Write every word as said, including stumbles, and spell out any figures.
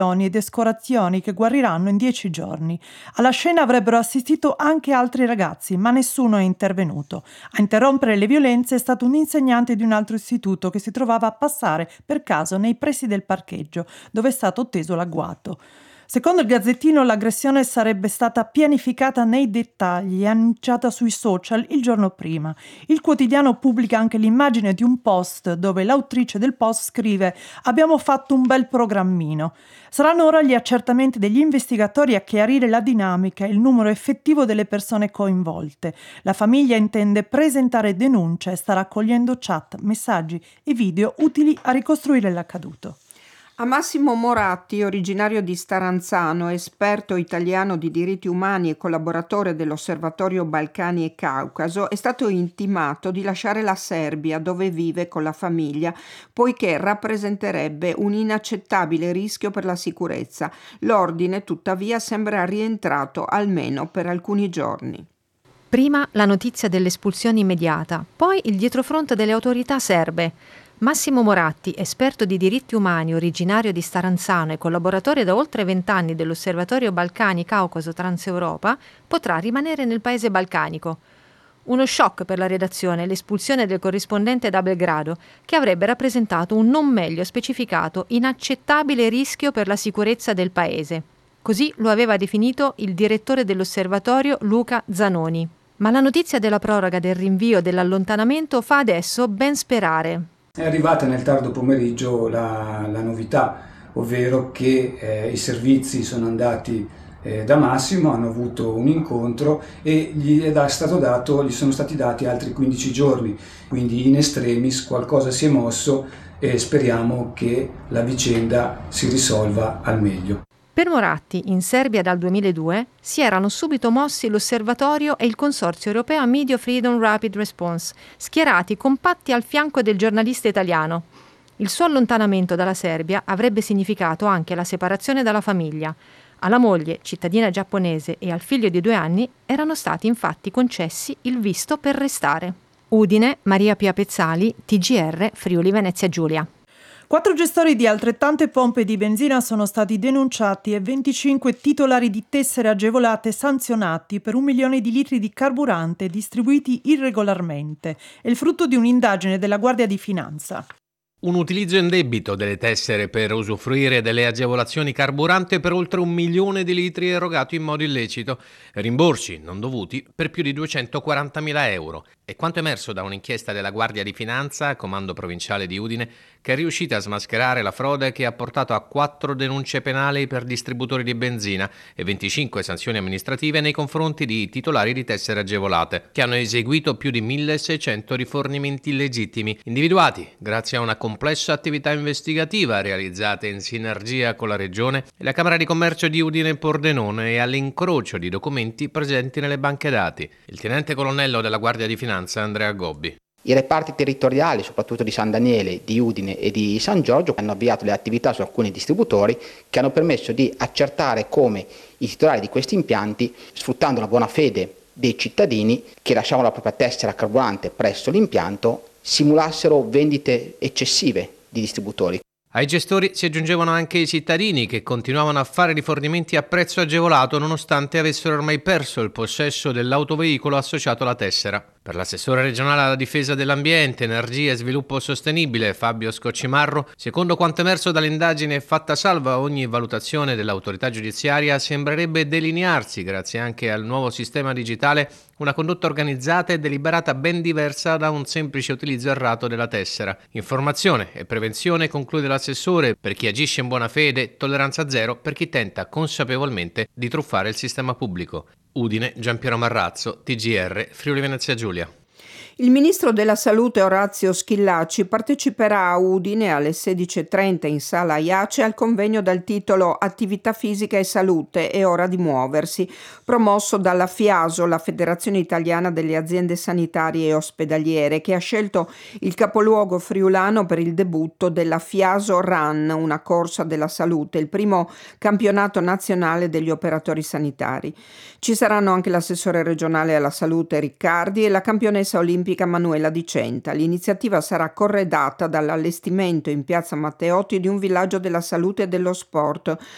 ed escorazioni che guariranno in dieci giorni. Alla scena avrebbero assistito anche altri ragazzi, ma nessuno è intervenuto. A interrompere le violenze è stato un insegnante di un altro istituto che si trovava a passare per caso nei pressi del parcheggio, dove è stato otteso l'agguato. Secondo il Gazzettino, l'aggressione sarebbe stata pianificata nei dettagli e annunciata sui social il giorno prima. Il quotidiano pubblica anche l'immagine di un post dove l'autrice del post scrive: «Abbiamo fatto un bel programmino». Saranno ora gli accertamenti degli investigatori a chiarire la dinamica e il numero effettivo delle persone coinvolte. La famiglia intende presentare denuncia e sta raccogliendo chat, messaggi e video utili a ricostruire l'accaduto. A Massimo Moratti, originario di Staranzano, esperto italiano di diritti umani e collaboratore dell'Osservatorio Balcani e Caucaso, è stato intimato di lasciare la Serbia, dove vive con la famiglia, poiché rappresenterebbe un inaccettabile rischio per la sicurezza. L'ordine, tuttavia, sembra rientrato almeno per alcuni giorni. Prima la notizia dell'espulsione immediata, poi il dietrofront delle autorità serbe. Massimo Moratti, esperto di diritti umani, originario di Staranzano e collaboratore da oltre vent'anni dell'Osservatorio Balcani Caucaso Transeuropa, potrà rimanere nel paese balcanico. Uno shock per la redazione, l'espulsione del corrispondente da Belgrado, che avrebbe rappresentato un non meglio specificato, inaccettabile rischio per la sicurezza del paese. Così lo aveva definito il direttore dell'osservatorio Luca Zanoni. Ma la notizia della proroga del rinvio dell'allontanamento fa adesso ben sperare. È arrivata nel tardo pomeriggio la, la novità, ovvero che eh, i servizi sono andati eh, da Massimo, hanno avuto un incontro e gli è stato dato, gli sono stati dati altri quindici giorni, quindi in extremis qualcosa si è mosso e speriamo che la vicenda si risolva al meglio. Per Moratti, in Serbia dal duemiladue, si erano subito mossi l'Osservatorio e il Consorzio Europeo Media Freedom Rapid Response, schierati compatti al fianco del giornalista italiano. Il suo allontanamento dalla Serbia avrebbe significato anche la separazione dalla famiglia. Alla moglie, cittadina giapponese, e al figlio di due anni erano stati infatti concessi il visto per restare. Udine, Maria Pia Pezzali, T G R, Friuli Venezia Giulia. Quattro gestori di altrettante pompe di benzina sono stati denunciati e venticinque titolari di tessere agevolate sanzionati per un milione di litri di carburante distribuiti irregolarmente. È il frutto di un'indagine della Guardia di Finanza. Un utilizzo indebito delle tessere per usufruire delle agevolazioni carburante per oltre un milione di litri erogato in modo illecito, rimborsi non dovuti per più di duecentoquarantamila euro. È quanto emerso da un'inchiesta della Guardia di Finanza, Comando Provinciale di Udine, che è riuscita a smascherare la frode che ha portato a quattro denunce penali per distributori di benzina e venticinque sanzioni amministrative nei confronti di titolari di tessere agevolate, che hanno eseguito più di milleseicento rifornimenti illegittimi, individuati grazie a una complessa attività investigativa realizzata in sinergia con la Regione e la Camera di Commercio di Udine e Pordenone e all'incrocio di documenti presenti nelle banche dati. Il tenente colonnello della Guardia di Finanza Andrea Gobbi. I reparti territoriali, soprattutto di San Daniele, di Udine e di San Giorgio, hanno avviato le attività su alcuni distributori che hanno permesso di accertare come i titolari di questi impianti, sfruttando la buona fede dei cittadini che lasciavano la propria tessera carburante presso l'impianto, simulassero vendite eccessive di distributori. Ai gestori si aggiungevano anche i cittadini che continuavano a fare rifornimenti a prezzo agevolato nonostante avessero ormai perso il possesso dell'autoveicolo associato alla tessera. Per l'assessore regionale alla difesa dell'ambiente, energia e sviluppo sostenibile Fabio Scoccimarro, secondo quanto emerso dall'indagine fatta salva ogni valutazione dell'autorità giudiziaria, sembrerebbe delinearsi, grazie anche al nuovo sistema digitale, una condotta organizzata e deliberata ben diversa da un semplice utilizzo errato della tessera. Informazione e prevenzione, conclude l'assessore, per chi agisce in buona fede, tolleranza zero per chi tenta consapevolmente di truffare il sistema pubblico. Udine, Giampiero Marrazzo, T G R, Friuli Venezia Giulia. Il ministro della Salute Orazio Schillaci parteciperà a Udine alle sedici e trenta in sala Iace al convegno dal titolo Attività fisica e salute, è ora di muoversi, promosso dalla FIASO, la Federazione Italiana delle Aziende Sanitarie e Ospedaliere, che ha scelto il capoluogo friulano per il debutto della FIASO Run, una corsa della salute, il primo campionato nazionale degli operatori sanitari. Ci saranno anche l'assessore regionale alla salute Riccardi e la campionessa olimpica Manuela Di Centa. L'iniziativa sarà corredata dall'allestimento in piazza Matteotti di un villaggio della salute e dello sport